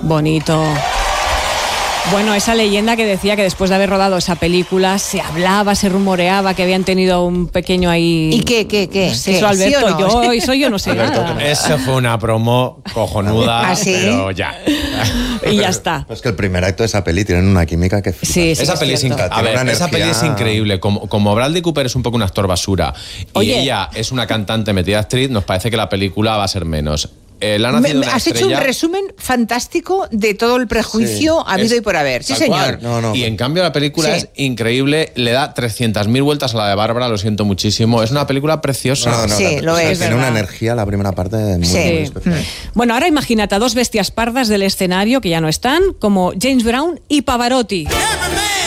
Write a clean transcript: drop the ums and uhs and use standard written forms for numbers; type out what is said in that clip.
Bonito. Bueno, esa leyenda que decía que después de haber rodado esa película se hablaba, se rumoreaba que habían tenido un pequeño ahí... ¿Y qué? Eso, Alberto, ¿sí o no? yo no sé nada. Eso fue una promo cojonuda, ¿Ah, sí? pero ya. Y ya está. Pues que el primer acto de esa peli tienen una química que flipas. Sí, Esa peli es increíble. Como Bradley Cooper es un poco un actor basura y ella es una cantante metida actriz, nos parece que la película va a ser menos. Has hecho un resumen fantástico de todo el prejuicio habido y por haber. Sí, señor. No. Y en cambio la película es increíble, le da 300.000 vueltas a la de Bárbara, lo siento muchísimo. Es una película preciosa. Sí, lo es. Tiene una energía la primera parte muy especial. Bueno, ahora imagínate a dos bestias pardas del escenario que ya no están, como James Brown y Pavarotti.